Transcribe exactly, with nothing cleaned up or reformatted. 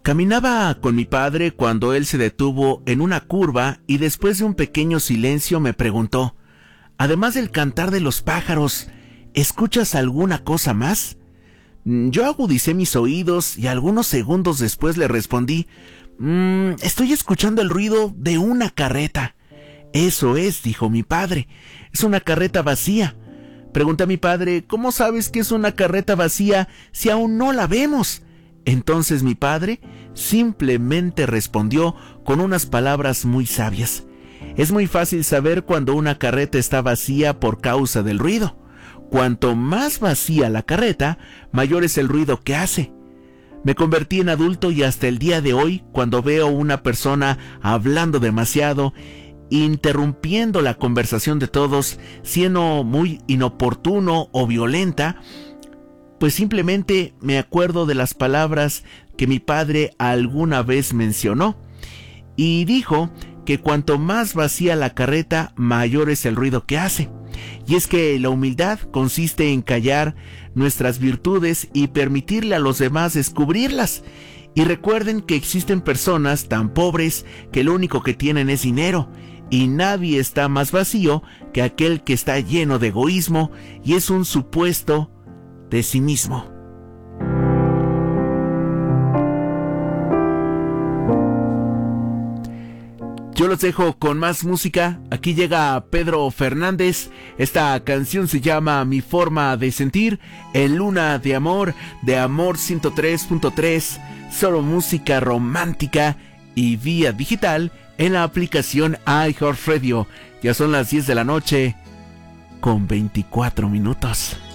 Caminaba con mi padre cuando él se detuvo en una curva y después de un pequeño silencio me preguntó: además del cantar de los pájaros, ¿escuchas alguna cosa más? Yo agudicé mis oídos y algunos segundos después le respondí: mmm, estoy escuchando el ruido de una carreta. Eso es, dijo mi padre, es una carreta vacía. Pregunté a mi padre: ¿cómo sabes que es una carreta vacía si aún no la vemos? Entonces mi padre simplemente respondió con unas palabras muy sabias: es muy fácil saber cuando una carreta está vacía por causa del ruido. Cuanto más vacía la carreta, mayor es el ruido que hace. Me convertí en adulto y hasta el día de hoy, cuando veo a una persona hablando demasiado, interrumpiendo la conversación de todos, siendo muy inoportuno o violenta, pues simplemente me acuerdo de las palabras que mi padre alguna vez mencionó, y dijo que cuanto más vacía la carreta, mayor es el ruido que hace. Y es que la humildad consiste en callar nuestras virtudes y permitirle a los demás descubrirlas. Y recuerden que existen personas tan pobres que lo único que tienen es dinero, y nadie está más vacío que aquel que está lleno de egoísmo y es un supuesto de sí mismo. Yo los dejo con más música. Aquí llega Pedro Fernández. Esta canción se llama Mi Forma de Sentir, en Luna de Amor, de Amor ciento tres punto tres. Solo música romántica y vía digital en la aplicación iHeartRadio. Ya son las diez de la noche con veinticuatro minutos.